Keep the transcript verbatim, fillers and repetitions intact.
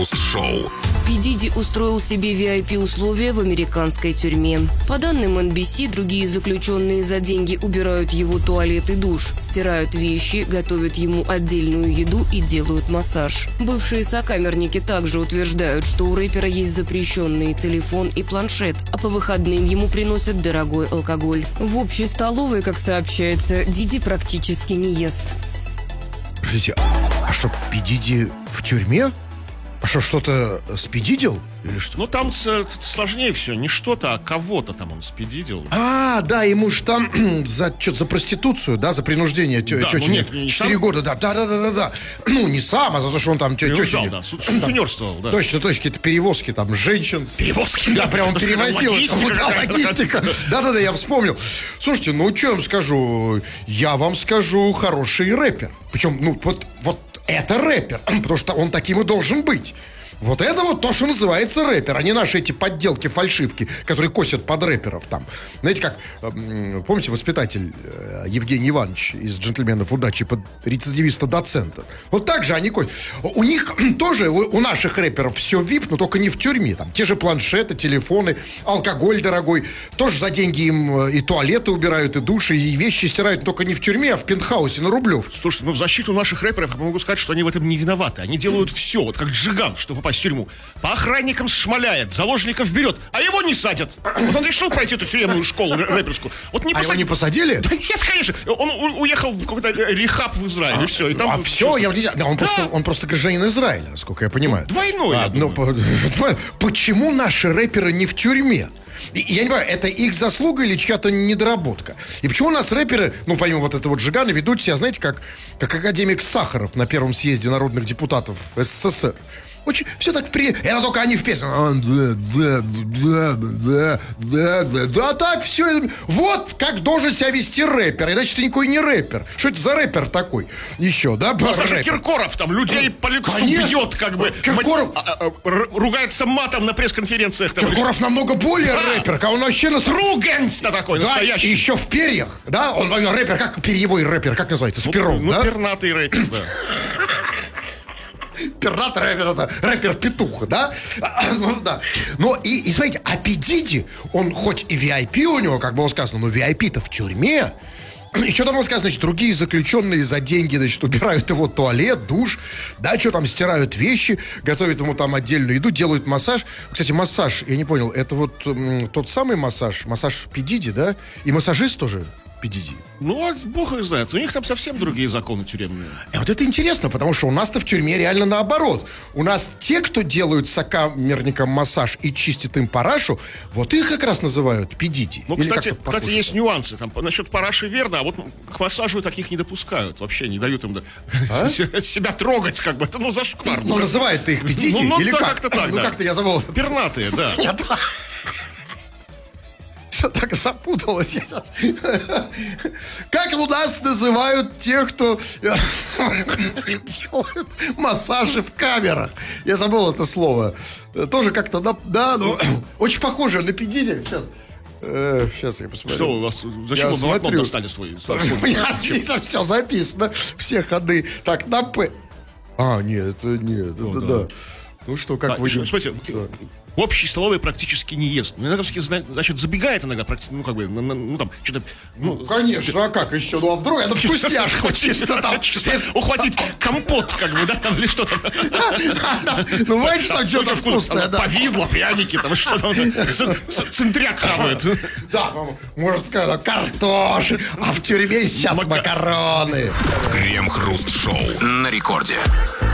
Шоу. Пи Диди устроил себе ви ай пи-условия в американской тюрьме. По данным эн би си, другие заключенные за деньги убирают его туалет и душ, стирают вещи, готовят ему отдельную еду и делают массаж. Бывшие сокамерники также утверждают, что у рэпера есть запрещенный телефон и планшет, а по выходным ему приносят дорогой алкоголь. В общей столовой, как сообщается, Диди практически не ест. Подождите, а что, Пи Диди в тюрьме? А что, что-то спидидил? Или что? Ну, там сложнее все. Не что-то, а кого-то там он спидидил. А, да, ему же там за, что, за проституцию, да, за принуждение тё, да, тетя. Ну, нет, не Четыре сам... года, да, да, да, да, да. Ну, не сам, а за то, что он там тетя. Да, сутенерствовал, да. Точно, точно, какие-то перевозки там женщин. Перевозки? Да, прям он перевозил. Логистика. Логистика. Да-да-да, я вспомнил. Слушайте, ну, что я вам скажу? Я вам скажу, хороший рэпер. Причем, ну, вот, вот это рэпер, потому что он таким и должен быть. Вот это вот то, что называется рэпер, а не наши эти подделки, фальшивки, которые косят под рэперов там. Знаете, как, помните, воспитатель Евгений Иванович из «Джентльменов удачи» под рецидивиста-доцента? Вот так же они косят. У них тоже, у наших рэперов все вип, но только не в тюрьме. Там те же планшеты, телефоны, алкоголь дорогой. Тоже за деньги им и туалеты убирают, и души, и вещи стирают, только не в тюрьме, а в пентхаусе на Рублевке. Слушайте, ну в защиту наших рэперов я могу сказать, что они в этом не виноваты. Они делают все, вот как Джиган, чтобы попасть в тюрьму. По охранникам шмаляет, заложников берет, а его не садят. Вот он решил пройти эту тюремную школу рэперскую. Вот не а посад... его не посадили? Да нет, конечно. Он у- уехал в какой-то рехаб в Израиль, А, и все. И там а все, я, да, он, да. просто, он просто гражданин Израиля, насколько я понимаю. Двойной, а, я ну, по- Почему наши рэперы не в тюрьме? И, я не понимаю, это их заслуга или чья-то недоработка? И почему у нас рэперы, ну, помимо вот этого Джигана, ведут себя, знаете, как, как академик Сахаров на первом съезде народных депутатов эс эс эс эр? Очень, все так при... Это только они в песне. Да, да, да, да, да, да, да, так все. Вот как должен себя вести рэпер. Иначе ты никакой не рэпер. Что это за рэпер такой? Еще, да? Ну, Саша Киркоров там людей по лицу Конечно. бьет, как бы. Киркоров... Мать, а, а, р- ругается матом на пресс-конференциях. Там, Киркоров намного более да. рэпер. Он вообще на... Руганец-то такой, да, настоящий. и еще в перьях. Да? Он рэпер, как перьевой рэпер, как называется? С пером, ну, да? Ну, пернатый рэпер, да. Пернатый рэпер, это рэпер-петух, да? Ну, да. Но и, и смотрите, а Пи Диди, он хоть и ви ай пи у него, как было сказано, но ви ай пи-то в тюрьме. И что там было сказано, значит, другие заключенные за деньги, значит, убирают его туалет, душ, да, что там, стирают вещи, готовят ему там отдельную еду, делают массаж. Кстати, массаж, я не понял, это вот м, тот самый массаж, массаж Пи Диди, да? И массажист тоже Пи Диди? Ну, а бог их знает. У них там совсем другие законы тюремные. И вот это интересно, потому что у нас-то в тюрьме реально наоборот. У нас те, кто делают сокамерникам массаж и чистят им парашу, вот их как раз называют Пи Диди. Ну, Или кстати, как-то кстати, есть нюансы. Там, насчет параши верно, а вот к массажу таких не допускают. Вообще не дают им да, А? себя трогать, как бы. Это, ну, зашквар. Ну, называют ты их Пи Диди? Ну, ну, или да, как? как-то так, Ну, да. как-то я забыл. Пернатые, да. Нет. Все так запуталось я сейчас. Как у нас называют тех, кто делают массажи в камерах? Я забыл это слово. Тоже как-то, да, ну, очень похоже на Пи Диди. Сейчас. Э, сейчас я посмотрю. Что у вас? Зачем Я вы блокнот смотрю. достали свой? У меня здесь все записано. Все ходы. Так, на П. А, нет, это нет, Ну, это да. да. Ну что, как А, вы... еще, смотрите, в общей столовой практически не ест. Ну, иногда, все-таки, значит, забегает иногда, практи- ну, как бы, на- на- ну, там, что-то... Ну, конечно, а как еще? Ну, а вдруг это вкусняшку чисто там. Чисто ухватить компот, как бы, да, там, или что там. Ну, знаешь, там что-то вкус- вкусное, да. Повидло, пряники, там, что там, ц- ц- центряк хавает. Да, может, сказать, картоши, а в тюрьме сейчас Мака- макароны. Крем-хруст-шоу на рекорде.